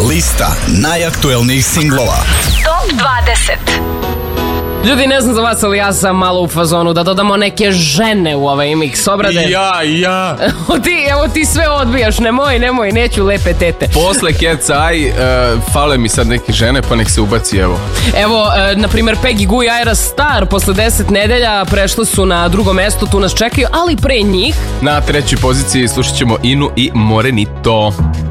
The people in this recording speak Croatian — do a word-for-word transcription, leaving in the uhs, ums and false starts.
Lista najaktuelnijih singlova. Top dvadeset. Ljudi, ne znam za vas, ali ja sam malo u fazonu da dodamo neke žene u ovaj mix, obrade. Ja, ja. Evo ti, evo ti sve odbijaš, nemoj, nemoj, neću lepe tete. Posle Cat's Eye, uh, fale mi sad neke žene, pa nek se ubaci, evo. Evo, uh, na primjer, Peggy Gou i Ayra Starr posle deset nedelja prešli su na drugo mesto, tu nas čekaju, ali pre njih... Na trećoj poziciji slušat ćemo Inu i Morenito.